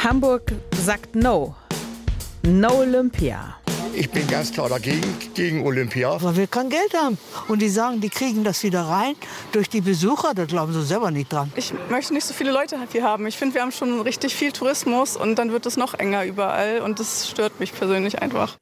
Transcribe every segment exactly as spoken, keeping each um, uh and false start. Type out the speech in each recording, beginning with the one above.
Hamburg sagt No. No Olympia. Ich bin ganz klar dagegen, gegen Olympia. Weil wir kein Geld haben. Und die sagen, die kriegen das wieder rein durch die Besucher. Da glauben sie selber nicht dran. Ich möchte nicht so viele Leute hier haben. Ich finde, wir haben schon richtig viel Tourismus und dann wird es noch enger überall. Und das stört mich persönlich einfach.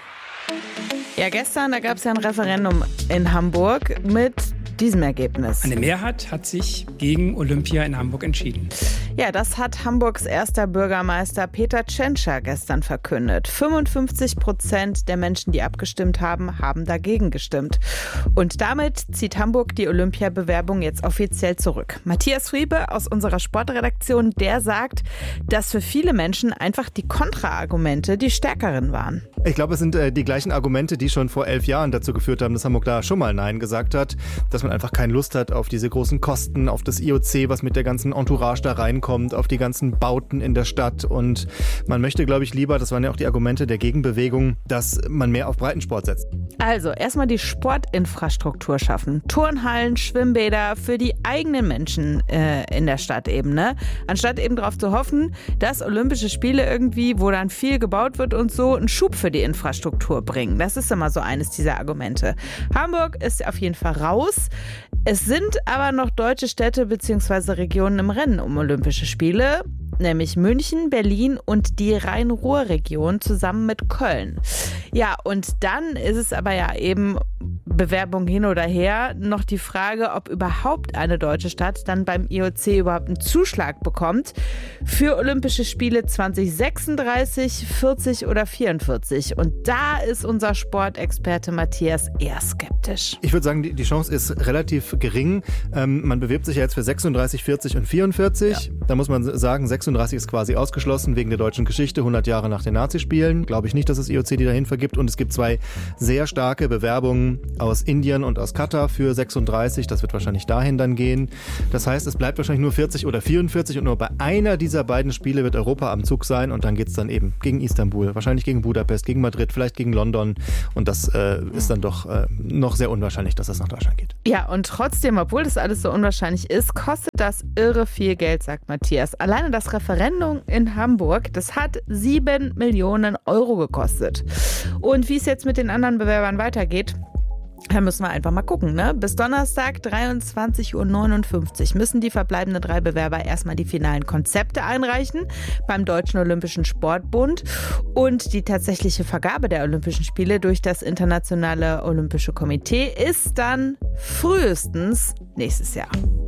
Ja, gestern, da gab es ja ein Referendum in Hamburg mit diesem Ergebnis. Eine Mehrheit hat sich gegen Olympia in Hamburg entschieden. Ja, das hat Hamburgs erster Bürgermeister Peter Tschentscher gestern verkündet. fünfundfünfzig Prozent der Menschen, die abgestimmt haben, haben dagegen gestimmt. Und damit zieht Hamburg die Olympiabewerbung jetzt offiziell zurück. Matthias Friebe aus unserer Sportredaktion, der sagt, dass für viele Menschen einfach die Kontraargumente die stärkeren waren. Ich glaube, es sind äh, die gleichen Argumente, die schon vor elf Jahren dazu geführt haben, dass Hamburg da schon mal Nein gesagt hat. Dass man einfach keine Lust hat auf diese großen Kosten, auf das I O C, was mit der ganzen Entourage da reinkommt, auf die ganzen Bauten in der Stadt. Und man möchte, glaube ich, lieber, das waren ja auch die Argumente der Gegenbewegung, dass man mehr auf Breitensport setzt. Also erstmal die Sportinfrastruktur schaffen. Turnhallen, Schwimmbäder für die eigenen Menschen äh, in der Stadt eben, ne? Anstatt eben darauf zu hoffen, dass Olympische Spiele irgendwie, wo dann viel gebaut wird und so, einen Schub für die Infrastruktur bringen. Das ist immer so eines dieser Argumente. Hamburg ist auf jeden Fall raus. Es sind aber noch deutsche Städte bzw. Regionen im Rennen um Olympische Spiele, nämlich München, Berlin und die Rhein-Ruhr-Region zusammen mit Köln. Ja, und dann ist es aber ja eben Bewerbung hin oder her noch die Frage, ob überhaupt eine deutsche Stadt dann beim I O C überhaupt einen Zuschlag bekommt für Olympische Spiele zwanzig sechsunddreißig, vierzig oder vierundvierzig. Und da ist unser Sportexperte Matthias eher skeptisch. Ich würde sagen, die, die Chance ist relativ gering. Ähm, man bewirbt sich ja jetzt für sechsunddreißig, vierzig und vierundvierzig. Ja. Da muss man sagen, sechsunddreißig ist quasi ausgeschlossen wegen der deutschen Geschichte, hundert Jahre nach den Nazispielen. Glaube ich nicht, dass das I O C die dahin vergibt. Und es gibt zwei sehr starke Bewerbungen aus Indien und aus Katar für sechsunddreißig. Das wird wahrscheinlich dahin dann gehen. Das heißt, es bleibt wahrscheinlich nur vierzig oder vierundvierzig und nur bei einer dieser beiden Spiele wird Europa am Zug sein und dann geht es dann eben gegen Istanbul, wahrscheinlich gegen Budapest, gegen Madrid, vielleicht gegen London und das äh, ist dann doch äh, noch sehr unwahrscheinlich, dass das nach Deutschland geht. Ja, und trotzdem, obwohl das alles so unwahrscheinlich ist, kostet das irre viel Geld, sagt Matthias. Alleine das Referendum in Hamburg, das hat sieben Millionen Euro gekostet. Und wie es jetzt mit den anderen Bewerbern weitergeht, da müssen wir einfach mal gucken, ne? Bis Donnerstag, dreiundzwanzig Uhr neunundfünfzig, müssen die verbleibenden drei Bewerber erstmal die finalen Konzepte einreichen beim Deutschen Olympischen Sportbund. Und die tatsächliche Vergabe der Olympischen Spiele durch das Internationale Olympische Komitee ist dann frühestens nächstes Jahr.